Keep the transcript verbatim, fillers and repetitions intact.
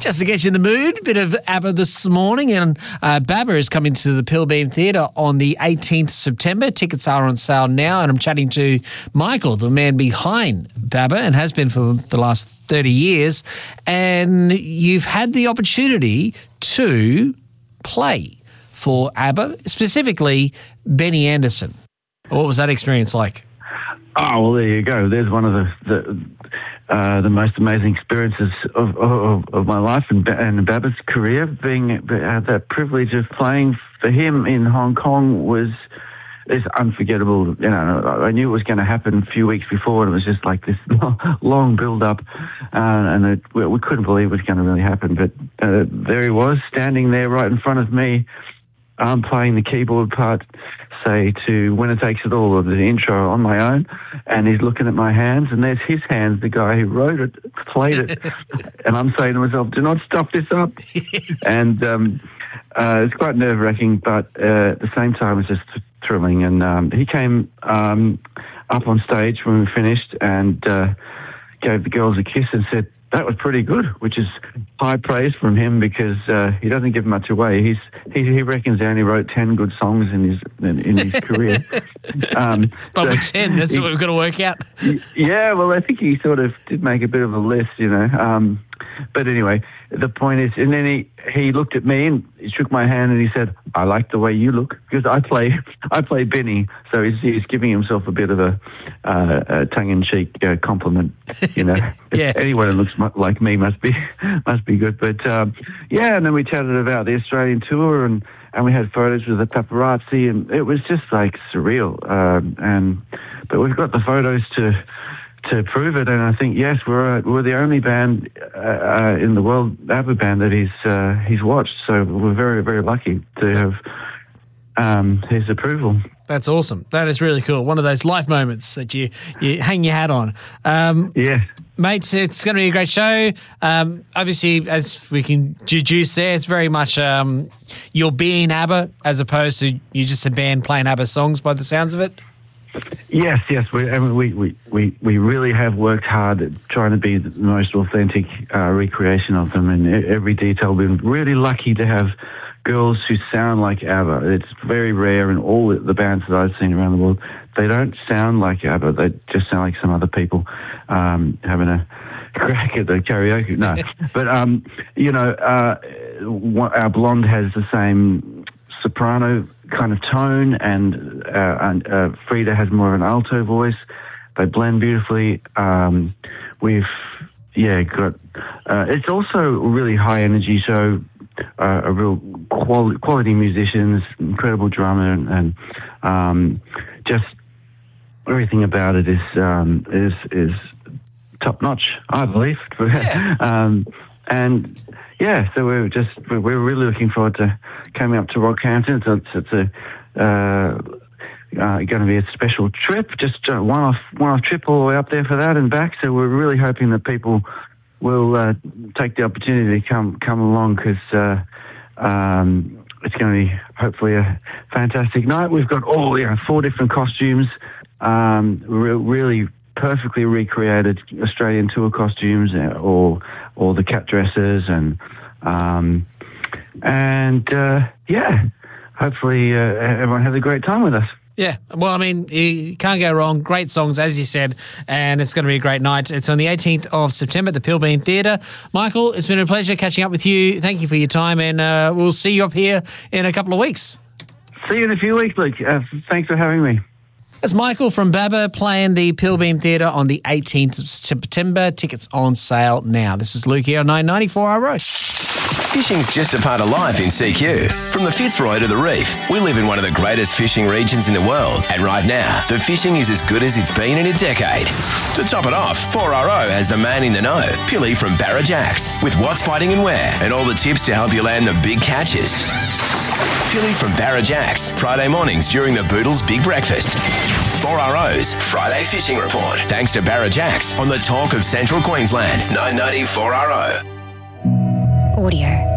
Just to get you in the mood, bit of ABBA this morning. And uh, BABBA is coming to the Pilbeam Theatre on the eighteenth of September. Tickets are on sale now. And I'm chatting to Michael, the man behind BABBA, and has been for the last thirty years. And you've had the opportunity to play for ABBA, specifically Benny Andersson. What was that experience like? Oh, well, there you go. There's one of the the, uh, the most amazing experiences of, of, of my life and, and BABBA's career. Being uh, that privilege of playing for him in Hong Kong was is unforgettable. You know, I knew it was going to happen a few weeks before, and it was just like this long build-up, uh, and it, we couldn't believe it was going to really happen. But uh, there he was, standing there right in front of me. I'm playing the keyboard part, say, to Winner Takes It All, or the intro on my own, and he's looking at my hands, and there's his hands, the guy who wrote it, played it, and I'm saying to myself, do not stuff this up. and um, uh, it's quite nerve-wracking, but uh, at the same time, it's just thrilling. And um, he came um, up on stage when we finished and uh, gave the girls a kiss and said, that was pretty good, which is high praise from him because uh, he doesn't give much away. He's he, he reckons he only wrote ten good songs in his in, in his career. Um, but so with ten, that's he, what we've got to work out. Yeah, well, I think he sort of did make a bit of a list, you know. Um, but anyway, the point is, and then he, he looked at me and he shook my hand and he said, I like the way you look, because I play I play Benny, so he's, he's giving himself a bit of a, uh, a tongue-in-cheek uh, compliment, you know. Yeah. Anyone who looks mu- like me must be must be good. But um, yeah, and then we chatted about the Australian tour, and, and we had photos with the paparazzi, and it was just like surreal. Um, and but we've got the photos to to prove it, and I think yes, we're uh, we're the only band uh, uh, in the world, ABBA band, that he's uh, he's watched. So we're very very lucky to have um, his approval. That's awesome. That is really cool. One of those life moments that you, you hang your hat on. Um, yeah. Mates, it's going to be a great show. Um, obviously, as we can deduce there, it's very much um, you're being ABBA as opposed to you're just a band playing ABBA songs by the sounds of it. Yes, yes. We, I mean, we, we, we, we really have worked hard at trying to be the most authentic uh, recreation of them in every detail. We've been really lucky to have girls who sound like ABBA. It's very rare in all the bands that I've seen around the world. They don't sound like ABBA. They just sound like some other people um, having a crack at the karaoke. No, but um, you know, uh, our blonde has the same soprano kind of tone, and, uh, and uh, Frida has more of an alto voice. They blend beautifully. Um, we've yeah got. Uh, it's also a really high energy show. Uh, a real quality, quality musicians, incredible drummer, and, and um, just everything about it is um, is is top notch, I believe. Yeah. um, and yeah, so we're just we're really looking forward to coming up to Rockhampton. So it's, it's a uh, uh, going to be a special trip, just a one-off one-off trip all the way up there for that and back. So we're really hoping that people will uh, take the opportunity to come come along, because uh, um, it's going to be hopefully a fantastic night. We've got all you know four different costumes, um, re- really perfectly recreated Australian tour costumes, or or the cat dresses, and um, and uh, yeah, hopefully uh, everyone has a great time with us. Yeah, well, I mean, you can't go wrong. Great songs, as you said, and it's going to be a great night. It's on the eighteenth of September at the Pilbeam Theatre. Michael, it's been a pleasure catching up with you. Thank you for your time, and uh, we'll see you up here in a couple of weeks. See you in a few weeks, Luke. Uh, thanks for having me. That's Michael from BABBA playing the Pilbeam Theatre on the eighteenth of September. Tickets on sale now. This is Luke here on nine ninety-four R O. Fishing's just a part of life in C Q. From the Fitzroy to the Reef, we live in one of the greatest fishing regions in the world. And right now, the fishing is as good as it's been in a decade. To top it off, four R O has the man in the know, Pilly from Barra Jacks, with what's biting and where, and all the tips to help you land the big catches. Pilly from Barra Jacks, Friday mornings during the Boodles Big Breakfast. four R O's Friday Fishing Report, thanks to Barra Jacks on the talk of Central Queensland, nine ninety-four R O. Audio.